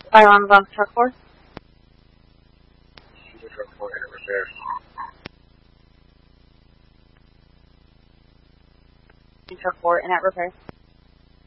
Fire on Bronx Truck 4. Truck 4 in repair. Truck 4 in at repair.